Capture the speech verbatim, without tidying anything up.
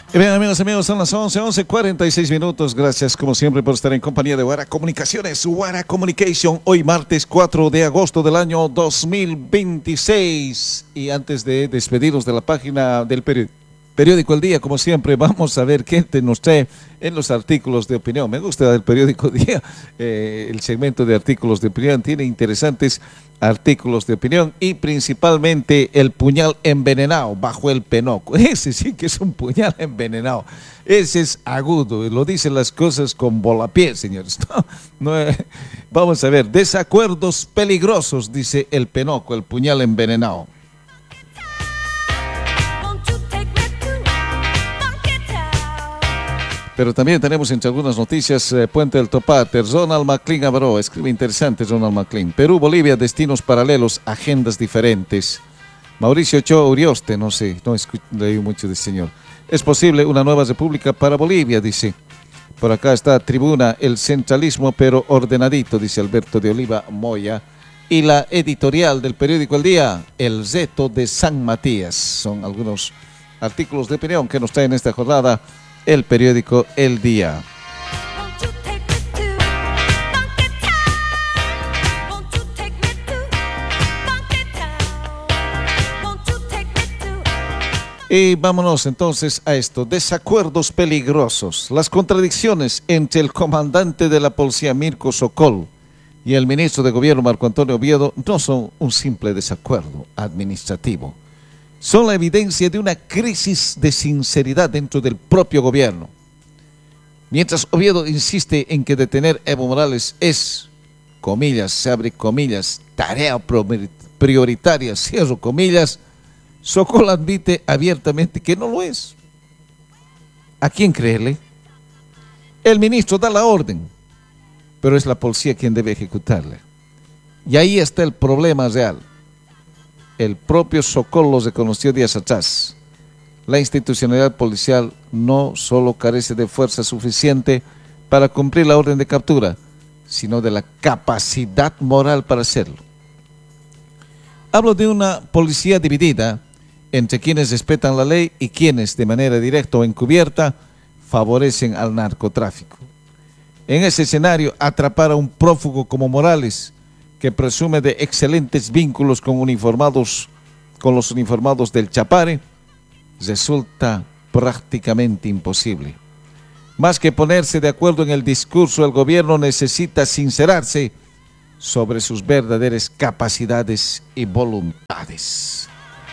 Y bien, amigos, amigos, son las once, once, cuarenta y seis minutos. Gracias, como siempre, por estar en compañía de Wara Comunicaciones. Wara Communication, hoy martes cuatro de agosto del año dos mil veintiséis. Y antes de despedirnos de la página del periódico, periódico El Día, como siempre, vamos a ver qué te nos trae en los artículos de opinión. Me gusta el periódico Día, eh, el segmento de artículos de opinión, tiene interesantes artículos de opinión y principalmente el puñal envenenado bajo el penoco. Ese sí que es un puñal envenenado, ese es agudo, y lo dicen las cosas con volapié, señores. No, no, eh. Vamos a ver, desacuerdos peligrosos, dice el penoco, el puñal envenenado. Pero también tenemos entre algunas noticias eh, Puente del Topater, Ronald McLean Abaró, escribe interesante Ronald McLean. Perú, Bolivia, destinos paralelos, agendas diferentes. Mauricio Ochoa Urioste, no sé, no leí mucho de este señor. Es posible una nueva república para Bolivia, dice. Por acá está Tribuna, el centralismo pero ordenadito, dice Alberto de Oliva Moya. Y la editorial del periódico El Día, El Reto de San Matías. Son algunos artículos de opinión que nos traen esta jornada el periódico El Día. Y vámonos entonces a esto, desacuerdos peligrosos, las contradicciones entre el comandante de la policía Mirko Sokol y el ministro de Gobierno Marco Antonio Oviedo no son un simple desacuerdo administrativo. Son la evidencia de una crisis de sinceridad dentro del propio gobierno. Mientras Oviedo insiste en que detener Evo Morales es, comillas, se abre comillas, tarea prioritaria, cierro comillas, Sokol admite abiertamente que no lo es. ¿A quién creerle? El ministro da la orden, pero es la policía quien debe ejecutarla. Y ahí está el problema real. El propio Sokol lo reconoció días atrás. La institucionalidad policial no solo carece de fuerza suficiente para cumplir la orden de captura, sino de la capacidad moral para hacerlo. Hablo de una policía dividida entre quienes respetan la ley y quienes, de manera directa o encubierta, favorecen al narcotráfico. En ese escenario, atrapar a un prófugo como Morales, que presume de excelentes vínculos con uniformados, con los uniformados del Chapare, resulta prácticamente imposible. Más que ponerse de acuerdo en el discurso, el gobierno necesita sincerarse sobre sus verdaderas capacidades y voluntades.